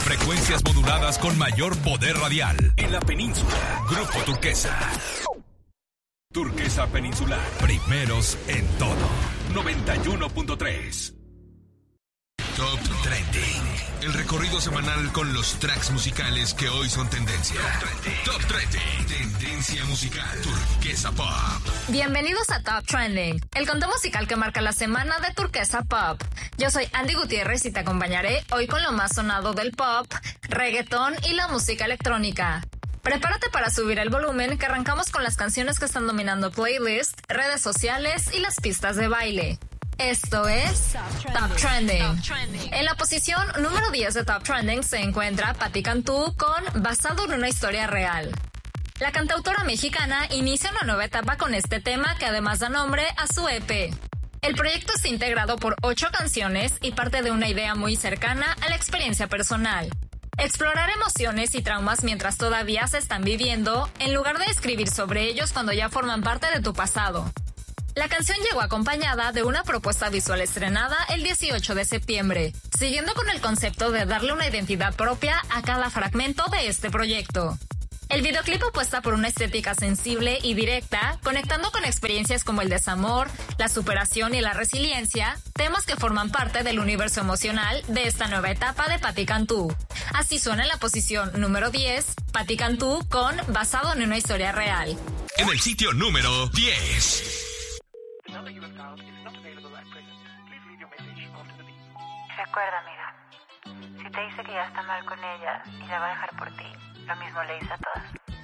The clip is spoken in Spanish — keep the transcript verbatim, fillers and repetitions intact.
Frecuencias moduladas con mayor poder radial en la península. Grupo Turquesa. Turquesa Peninsular. Primeros en todo. noventa y uno punto tres. Top Trending. El recorrido semanal con los tracks musicales que hoy son tendencia. Top Trending. Tendencia musical. Turquesa Pop. Bienvenidos a Top Trending, el conteo musical que marca la semana de Turquesa Pop. Yo soy Andy Gutiérrez y te acompañaré hoy con lo más sonado del pop, reggaetón y la música electrónica. Prepárate para subir el volumen, que arrancamos con las canciones que están dominando playlist, redes sociales y las pistas de baile. Esto es Top Trending. Top Trending. En la posición número diez de Top Trending se encuentra Patti Cantú con Basado en una historia real. La cantautora mexicana inicia una nueva etapa con este tema que además da nombre a su E P. El proyecto está integrado por ocho canciones y parte de una idea muy cercana a la experiencia personal. Explorar emociones y traumas mientras todavía se están viviendo, en lugar de escribir sobre ellos cuando ya forman parte de tu pasado. La canción llegó acompañada de una propuesta visual estrenada el dieciocho de septiembre, siguiendo con el concepto de darle una identidad propia a cada fragmento de este proyecto. El videoclip apuesta por una estética sensible y directa, conectando con experiencias como el desamor, la superación y la resiliencia, temas que forman parte del universo emocional de esta nueva etapa de Patti Cantú. Así suena en la posición número diez, Patti Cantú con Basado en una historia real. En el sitio número diez. Recuerda, amiga, si te dice que ya está mal con ella y la va a dejar por ti, lo mismo le dice a todas.